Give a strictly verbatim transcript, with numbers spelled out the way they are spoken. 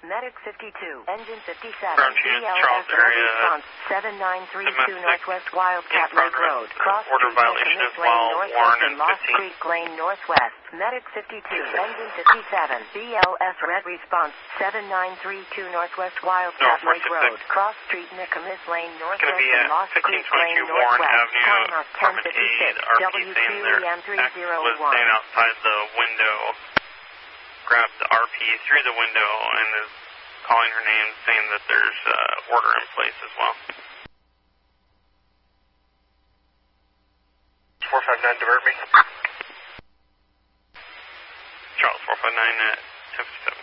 Medic fifty-two, Engine fifty-seven, Ground B unit, L S Charles Red area, Response, seven nine three two domestic Northwest Wildcat in Lake progress. Road, Cross Order Street, violation Nicomas as Lane well, Northwest, Warren and and Lost fifteen. Creek Lane Northwest. Medic fifty-two, Engine fifty-seven, B L S Red Response, seven nine three two Northwest Wildcat No, Lake Road, Cross Street, Nicomas Lane It's going to Northwest, be and at Lost Creek Lane fifteen twenty-two Warren Northwest. Avenue, Time out ten apartment fifty-six, eight, R P W saying two their E M three ex zero was one. standing outside the window, grabbed the R P through the window, and is calling her name, saying that there's uh, order in place as well.